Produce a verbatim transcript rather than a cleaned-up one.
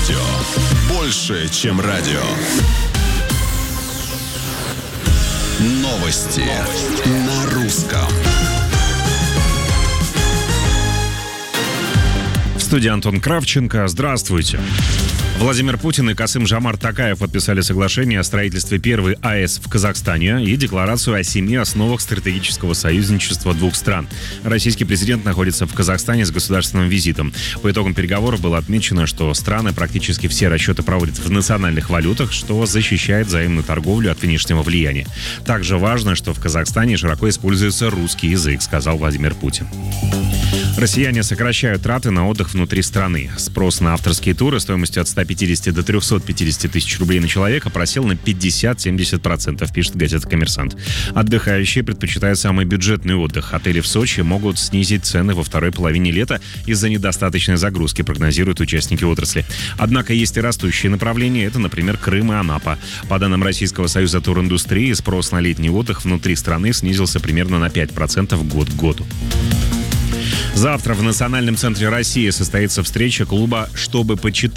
радио. Больше, чем радио. Новости, Новости. На русском. В студии Антон Кравченко. Здравствуйте. Владимир Путин и Касым-Жомарт Токаев подписали соглашение о строительстве первой АЭС в Казахстане и декларацию о семи основах стратегического союзничества двух стран. Российский президент находится в Казахстане с государственным визитом. По итогам переговоров было отмечено, что страны практически все расчеты проводят в национальных валютах, что защищает взаимную торговлю от внешнего влияния. Также важно, что в Казахстане широко используется русский язык, сказал Владимир Путин. Россияне сокращают траты на отдых внутри страны. Спрос на авторские туры стоимостью от ста пятидесяти до трехсот пятидесяти тысяч рублей на человека просел на пятьдесят-семьдесят процентов, пишет газета «Коммерсант». Отдыхающие предпочитают самый бюджетный отдых. Отели в Сочи могут снизить цены во второй половине лета из-за недостаточной загрузки, прогнозируют участники отрасли. Однако есть и растущие направления. Это, например, Крым и Анапа. По данным Российского союза туриндустрии, спрос на летний отдых внутри страны снизился примерно на пять процентов год к году. Завтра в Национальном центре России состоится встреча клуба «Чтобы почитать».